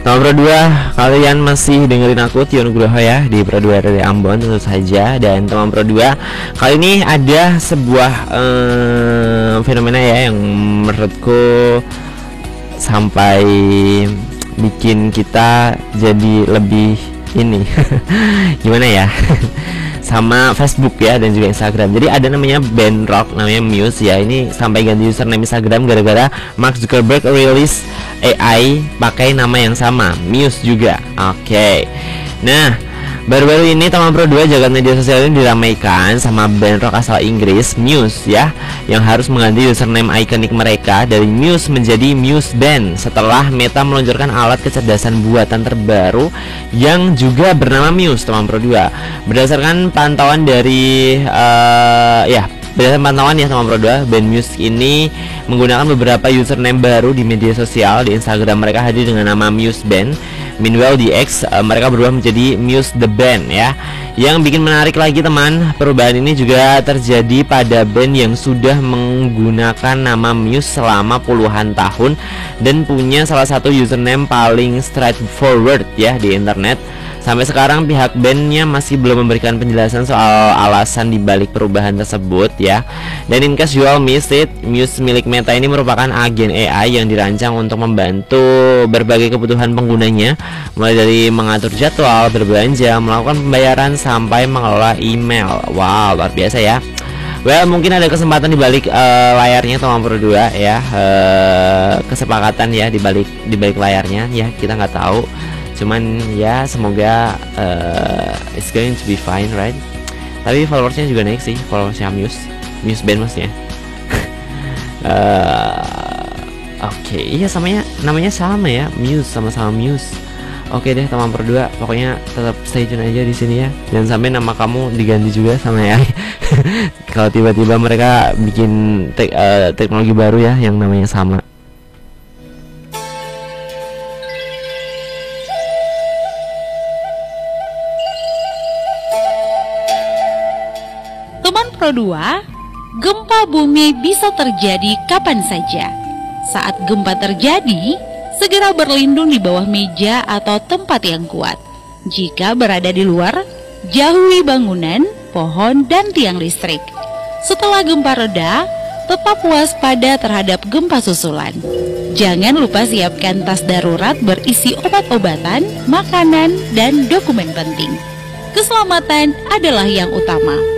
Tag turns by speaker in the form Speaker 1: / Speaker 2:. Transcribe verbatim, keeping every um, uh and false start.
Speaker 1: Nomor Pro dua, kalian masih dengerin aku Tio Nugroho ya di Pro dua dari Ambon tentu saja. Dan teman Pro dua, kali ini ada sebuah eh, fenomena ya yang menurutku sampai bikin kita jadi lebih ini gimana ya sama Facebook ya dan juga Instagram. Jadi ada namanya band rock namanya Muse ya. Ini sampai ganti username Instagram gara-gara Mark Zuckerberg rilis A I pakai nama yang sama, Muse juga. Oke. Okay. Nah, baru-baru ini teman Pro dua jagat media sosial ini diramaikan sama band rock asal Inggris Muse ya, yang harus mengganti username ikonik mereka dari Muse menjadi Muse Band setelah Meta meluncurkan alat kecerdasan buatan terbaru yang juga bernama Muse, teman Pro dua. Berdasarkan pantauan dari uh, ya Berdasarkan pantauan ya teman Pro dua, band Muse ini menggunakan beberapa username baru di media sosial. Di Instagram mereka hadir dengan nama Muse Band. Meanwhile di X uh, mereka berubah menjadi Muse The Band ya. Yang bikin menarik lagi teman, perubahan ini juga terjadi pada band yang sudah menggunakan nama Muse selama puluhan tahun dan punya salah satu username paling straightforward ya di internet. Sampai sekarang pihak bandnya masih belum memberikan penjelasan soal alasan dibalik perubahan tersebut ya. Dan in case you all missed it, Muse milik Meta ini merupakan agen A I yang dirancang untuk membantu berbagai kebutuhan penggunanya, mulai dari mengatur jadwal, berbelanja, melakukan pembayaran, sampai mengelola email. Wow, luar biasa ya. Well, mungkin ada kesempatan di balik uh, layarnya teman Pro dua ya, uh, kesepakatan ya di balik di balik layarnya ya, kita nggak tahu. Cuman ya semoga uh, it's going to be fine, right? Tapi followersnya juga naik sih, followersnya Muse, Muse Band maksudnya. uh, Oke, okay. Iya samanya namanya sama ya, Muse, sama-sama Muse. Oke okay deh teman Pro dua, pokoknya tetap stay tune aja di sini ya. Jangan sampai nama kamu diganti juga sama A I. Kalau tiba-tiba mereka bikin te uh, teknologi baru ya yang namanya sama.
Speaker 2: Pro dua, gempa bumi bisa terjadi kapan saja. Saat gempa terjadi, segera berlindung di bawah meja atau tempat yang kuat. Jika berada di luar, jauhi bangunan, pohon, dan tiang listrik. Setelah gempa reda, tetap waspada terhadap gempa susulan. Jangan lupa siapkan tas darurat berisi obat-obatan, makanan, dan dokumen penting. Keselamatan adalah yang utama.